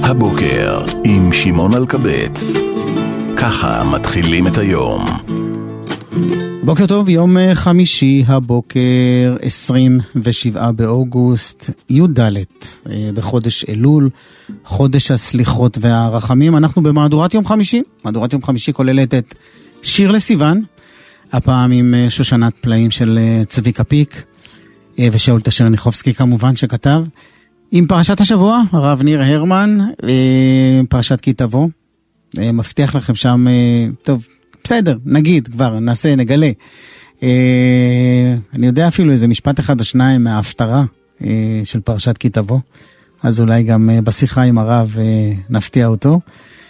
הבוקר עם שמעון אלקבץ. ככה מתחילים את היום. בוקר טוב, יום חמישי הבוקר 27 באוגוסט, י"ד בחודש אלול, חודש הסליחות והרחמים. אנחנו במהדורת יום חמישי. מהדורת יום חמישי כוללת את שיר לסיוון, הפעם עם שושנת פלאים של צביקה פיק ושאול טשרניחובסקי כמובן שכתב, עם פרשת השבוע, הרב ניר הרמן, פרשת כי תבוא. מבטיח לכם שם, טוב, בסדר, נגיד כבר, נעשה, נגלה. אני יודע אפילו איזה משפט אחד או שניים מההפטרה של פרשת כי תבוא, אז אולי גם בשיחה עם הרב נפתיע אותו.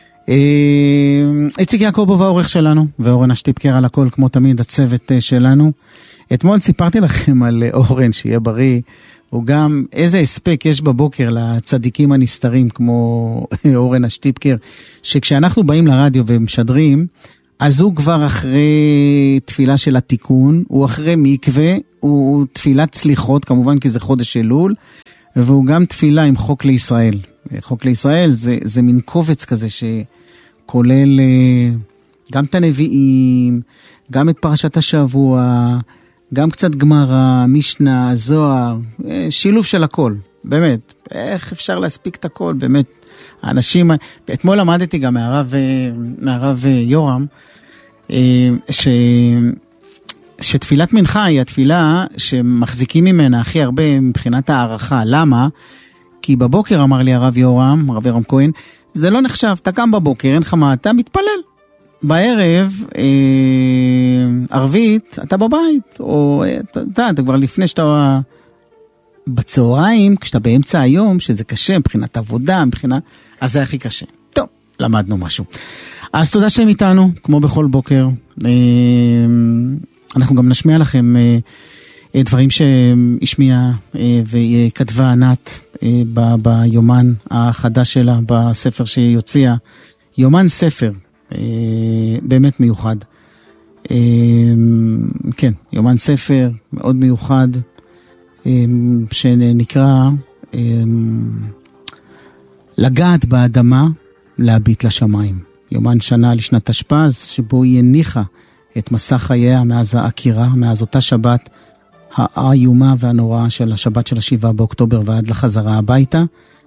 איציק יעקובוב העורך שלנו, ואורן השטיפקר על הכל, כמו תמיד, הצוות שלנו. אתמול סיפרתי לכם על אורן, שיהיה בריא, הוא גם, איזה הספק יש בבוקר לצדיקים הנסתרים, כמו אורן השטיפקר, שכשאנחנו באים לרדיו ומשדרים, אז הוא כבר אחרי תפילה של התיקון, הוא אחרי מקווה, הוא תפילת סליחות, כמובן כי זה חודש אלול, והוא גם תפילה עם חוק לישראל. חוק לישראל זה מין קובץ כזה שכולל גם את הנביאים, גם את פרשת השבוע, גם קצת גמרא, משנה, זוהר, שילוב של הכל, באמת. איך אפשר להספיק את הכל, באמת. האנשים, אתמול למדתי גם מהרב יורם, שתפילת מנחה היא התפילה שמחזיקים ממנה הכי הרבה מבחינת הערכה. למה? כי בבוקר אמר לי הרב יורם כהן, זה לא נחשב, אתה קם בבוקר, אין לך מה, אתה מתפלל. בערב, ערבית, אתה בבית, או אתה כבר לפני שאתה בצהריים, כשאתה באמצע היום, שזה קשה מבחינת עבודה, אז זה הכי קשה. טוב, למדנו משהו. אז תודה שאתם איתנו, כמו בכל בוקר. אנחנו גם נשמיע לכם דברים שהשמיעה וכתבה ענת ביומן החדש שלה, בספר שהיא הוציאה. יומן ספר, באמת מיוחד. כן, יומן ספר מאוד מיוחד, שנקרא לגעת באדמה, להביט לשמיים. יומן שנה לשנת תשפ"ז, שבו היא הניחה את מסע חייה מאז העקירה, מאז אותה שבת האיומה והנוראה של השבת של 7 באוקטובר ועד לחזרה הביתה.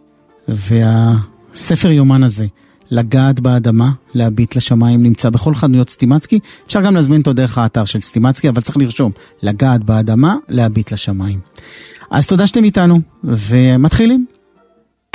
והספר יומן הזה, לגעת באדמה, להביט לשמיים, נמצא בכל חנויות סטימצקי. אפשר גם להזמין אותו דרך האתר של סטימצקי, אבל צריך לרשום, לגעת באדמה, להביט לשמיים. אז תודה שאתם איתנו, ומתחילים.